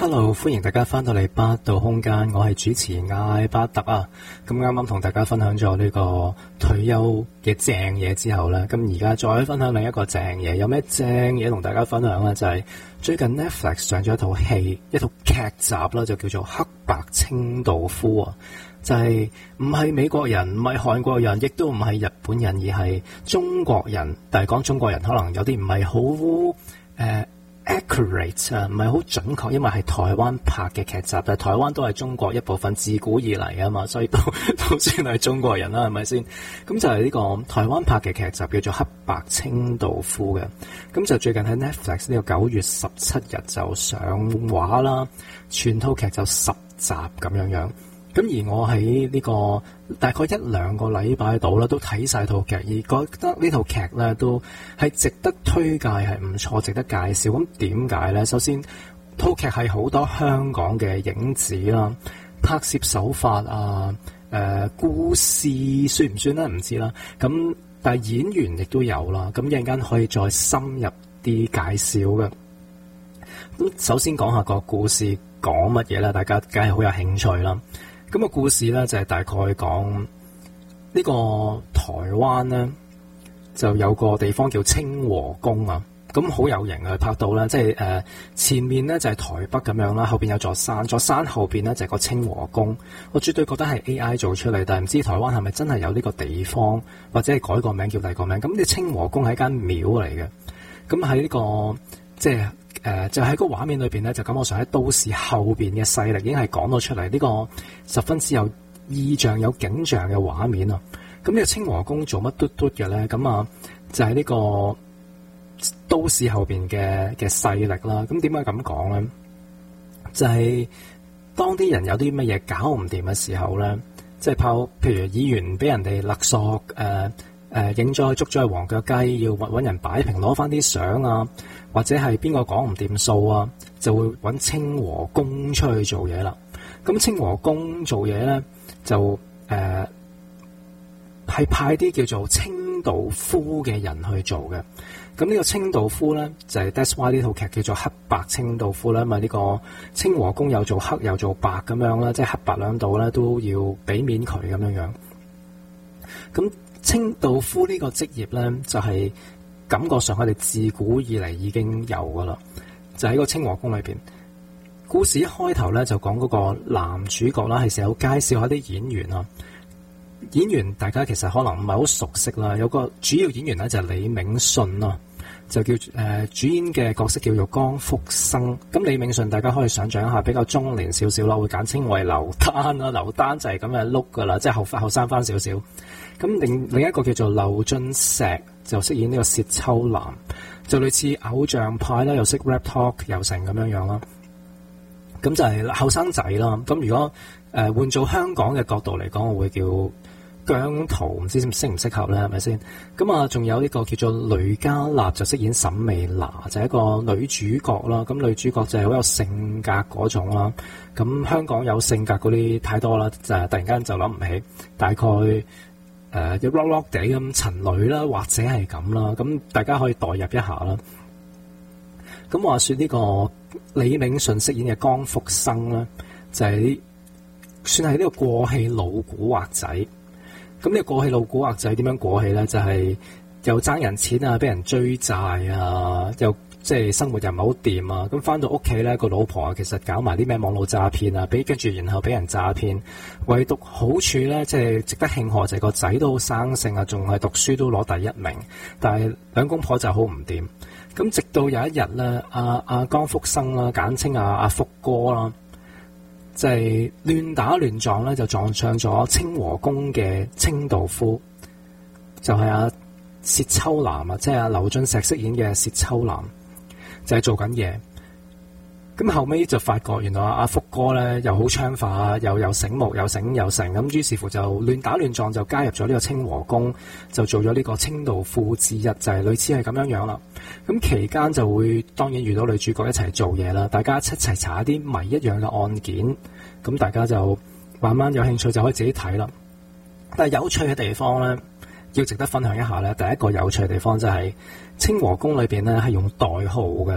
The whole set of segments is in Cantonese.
Hello， 歡迎大家翻到嚟八度空間，我係主持艾巴特啊。咁啱啱同大家分享咗呢個退休嘅正嘢之後咧，咁而家再分享另一個正嘢，有咩正嘢同大家分享咧？就係最近 Netflix 上咗一套戲，一套劇集啦，就叫做《黑白清道夫》啊。就係唔係美國人，唔係韓國人，亦都唔係日本人，而係中國人。但係講中國人，可能有啲唔係好accurate 啊，唔係好準確，因為係台灣拍嘅劇集，但係台灣都係中國一部分，自古以嚟啊嘛，所以都算係中國人啦，係咪先？咁就係呢個台灣拍嘅劇集叫做《黑白清道夫》嘅，咁就最近喺 Netflix 呢個9月17日就上畫啦，全套劇就10集咁樣樣。咁而我喺呢個大概1-2個禮拜度啦，都睇晒套劇，而覺得呢套劇咧都係值得推介，係唔錯，值得介紹。咁點解咧？首先，套劇係好多香港嘅影子啦，拍攝手法啊，故事算唔算咧？唔知啦。咁但係演員亦都有啦。咁一陣間可以再深入啲介紹嘅。咁首先講下個故事講乜嘢啦，大家梗係好有興趣啦。咁個故事咧就係大概講呢個台灣咧就有個地方叫清和宮啊，咁好有型啊，拍到啦，即係前面咧就係台北咁樣啦，後邊有座山後邊咧就係個清和宮，我絕對覺得係 AI 做出嚟，但係唔知台灣係咪真係有呢個地方，或者係改個名叫第二個名。咁呢清和宮係一間廟嚟嘅，咁喺呢個即係。就喺個畫面裏邊咧，就感覺上喺都市後邊嘅勢力已經係講到出嚟，呢個十分之有意象、有景象嘅畫面啊！咁呢個清和宮做乜嘟嘟嘅咧？咁啊，就係呢個都市後邊嘅勢力啦。咁點解咁講咧？就係當啲人有啲乜嘢搞唔掂嘅時候咧，即係譬如議員俾人哋勒索，影咗捉咗去黃腳雞，要揾人擺平攞翻啲相啊，或者係邊個講唔掂數啊，就會揾清和宮出去做嘢啦。咁清和宮做嘢咧，就係派啲叫做清道夫嘅人去做嘅。咁呢個清道夫咧，就係 That's why 呢套劇叫做黑白清道夫啦，因為呢個清和宮有做黑有做白咁樣啦，即係黑白兩道咧都要俾面佢咁樣樣。咁清道夫呢個職業咧，就係感覺上我哋自古以嚟已經有噶啦，就喺個清和宮裏邊。故事一開頭咧就講嗰個男主角啦，係成日介紹下啲演員啊。演員大家其實可能唔係好熟悉啦，有個主要演員咧就係李銘順啊，就叫主演嘅角色叫做江福生。咁李銘順大家可以想象一下，比較中年少少啦，會簡稱為劉丹啦。劉丹就係咁嘅 look 噶啦，即係後生翻少少。咁另一個叫做劉俊石就飾演呢個薛秋南，就類似偶像派啦，又識 rap talk 又成咁樣樣啦。咁就係後生仔啦。咁如果換做香港嘅角度嚟講，我會叫姜濤，唔知適唔適合咧，係咪先？咁啊，仲有呢個叫做雷嘉娜，就飾演沈美娜，就係一個女主角啦。咁女主角就係好有性格嗰種啦。咁香港有性格嗰啲太多啦，就突然間就諗唔起，大概有 rock 地咁陳蕾啦，或者係咁啦。咁大家可以代入一下啦。咁話說呢個李銘順飾演嘅江福生咧，就係算係呢個過氣老古惑仔。咁呢個過氣老古惑仔點樣過氣咧？就係又爭人錢啊，俾人追債啊，又即係生活又唔係好掂啊。咁翻到屋企咧，個老婆啊其實搞埋啲咩網絡詐騙啊，跟住然後俾人詐騙。唯獨好處咧，即係值得慶賀就係個仔都好生性啊，仲係讀書都攞第一名。但係兩公婆就好唔掂。咁直到有一日咧，阿江福生啦，簡稱阿福哥啦，就係亂打亂撞咧，就撞上咗清和宮嘅清道夫，就係阿薛秋南啊，即係阿劉俊石飾演嘅薛秋南，就係做緊嘢。咁後尾就發覺原來阿福哥咧又好槍法，又醒目，又醒又成，咁於是乎就亂打亂撞，就加入咗呢個清和宮，就做咗呢個清道夫之一，就係類似係咁樣樣啦。咁期間就會當然遇到女主角一齊做嘢啦，大家一齊查一啲謎一樣嘅案件，咁大家就慢慢有興趣就可以自己睇啦。但係有趣嘅地方咧，要值得分享一下咧。第一個有趣嘅地方就係清和宮裏邊咧係用代號嘅。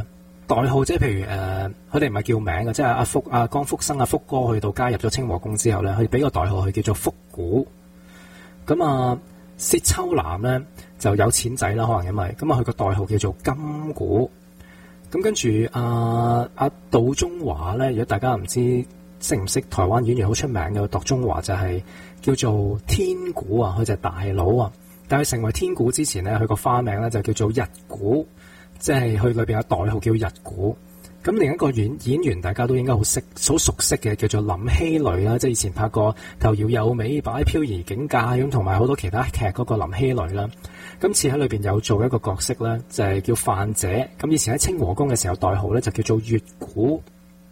代號即係譬如佢哋唔係叫名嘅，即係阿江福生福哥去到加入咗清和宮之後咧，佢俾個代號佢叫做福古。咁薛秋南咧就有錢仔啦，可能因為咁佢個代號叫做金古。咁跟住阿杜中華咧，如果大家唔知識唔識台灣演員好出名嘅杜中華，就係叫做天古啊，佢就係大佬啊。但係成為天古之前咧，佢個花名咧就叫做日古，即係佢裏邊有代號叫日古。咁另一個演員大家都應該好熟悉嘅，叫做林熙蕾啦，即係以前拍過《頭搖有尾》、《擺漂移境界》咁，同埋好多其他劇嗰個林熙蕾啦。今次喺裏邊有做一個角色咧，就係叫范姐。咁以前喺清和宮嘅時候，代號咧就叫做月古，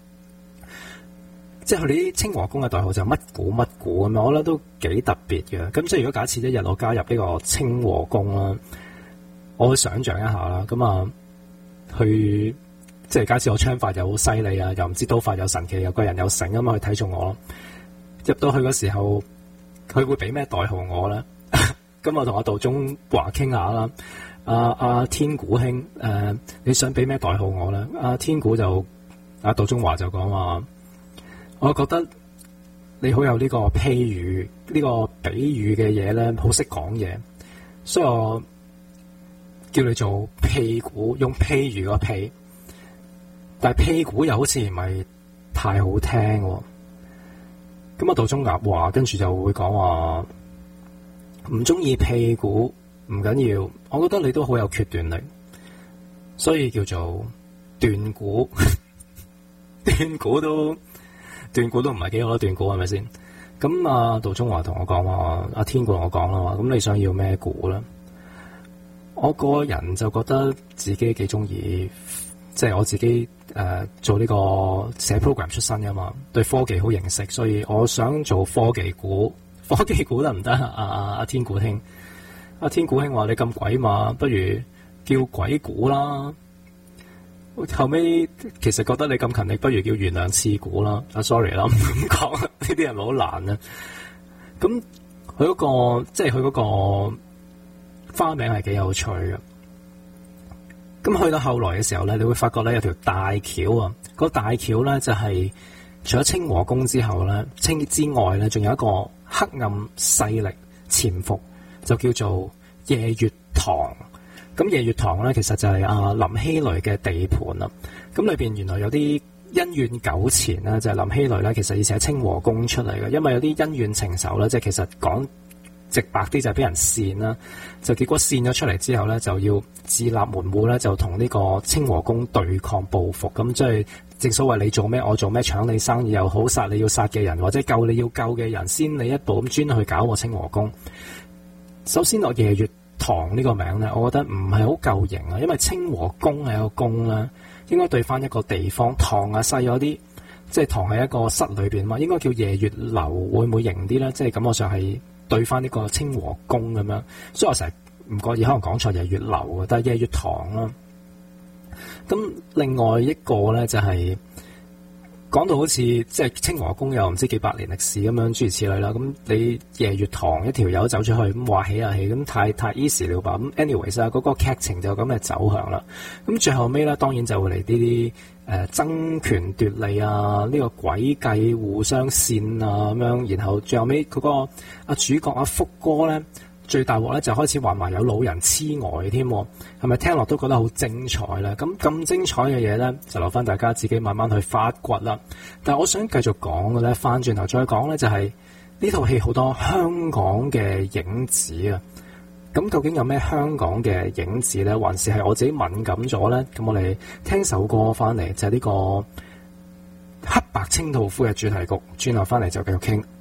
即係佢哋啲清和宮嘅代號就乜古乜古咁樣，我覺得都幾特別嘅。咁所以如果假設一日我加入呢個清和宮啦，我會想像一下啦，咁去。即係假設我槍法又好犀利啊，又唔知刀法有神奇，又個人有醒啊嘛，佢睇中我咯。入到去嗰時候，佢會俾咩代號我咧？咁我同阿杜中華傾下啦。阿天古兄，你想俾咩代號我咧？天古就阿杜中華就講話，我覺得你好有呢個譬喻，呢個比喻嘅嘢咧，好識講嘢，所以我叫你做屁股，用譬喻個屁。但係屁股又好似唔係太好聽喎，咁杜中華話跟住就會講話唔中意屁股唔緊要，我覺得你都好有決斷力，所以叫做斷估。斷估都唔係幾好啦，斷估係咪先？咁杜中華同我講話，阿天古同我講啦，咁你想要咩估咧？我個人就覺得自己幾中意，即係我自己。做呢個寫 program 出身噶嘛，對科技好認識，所以我想做科技股。科技股得唔得？阿天古兄，天古兄話你咁鬼嘛，不如叫鬼股啦。後尾其實覺得你咁勤力，不如叫原諒次股啦。sorry 啦，唔咁講，呢啲人咪好難啊。咁佢嗰個即係佢嗰個花名係幾有趣嘅。咁去到後來嘅時候咧，你會發覺咧有條大橋啊，個大橋咧就係除咗清和宮之後咧，之外咧，仲有一個黑暗勢力潛伏，就叫做夜月堂。咁夜月堂咧，其實就係林熙蕾嘅地盤啦。咁裏邊原來有啲恩怨糾纏啦，就係林熙蕾咧，其實以前喺清和宮出嚟嘅，因為有啲恩怨情仇啦，即係其實講直白啲就係俾人扇啦，就結果扇咗出嚟之後咧，就要自立門戶咧，就同呢個清和宮對抗報復。咁即係正所謂你做咩我做咩，搶你生意又好，殺你要殺嘅人或者救你要救嘅人，先你一步咁專去搞我清和宮。首先落夜月堂呢個名咧，我覺得唔係好夠型啊，因為清和宮係一個宮啦，應該對翻一個地方，堂細咗啲，即係堂喺一個室裏邊嘛，應該叫夜月樓會唔會型啲咧？即係感覺上係對翻呢個清和宮咁樣，所以我成日唔覺意可能講錯夜月樓嘅，但係夜月堂啦。咁另外一個咧就係講到好似即係清和宮有唔知幾百年歷史咁樣諸如此類啦。咁你夜月堂一條友走出去咁話起呀起，咁太 easy 了吧？咁 anyways 啊，嗰個劇情就咁嘅走向啦。咁最後尾咧，當然就會嚟呢啲爭權奪利啊，呢個詭計互相扇啊咁樣，然後最後尾嗰個主角福哥咧，最大鑊咧就開始話埋有老人痴呆添，係咪聽落都覺得好精彩咧？咁精彩嘅嘢咧，就留翻大家自己慢慢去發掘啦。但係我想繼續講嘅咧，翻轉頭再講咧，就係呢套戲好多香港嘅影子啊！咁究竟有咩香港嘅影子咧，還是係我自己敏感咗咧？咁我哋聽首歌翻嚟，就係呢個黑白清道夫嘅主題曲，轉頭翻嚟就繼續傾。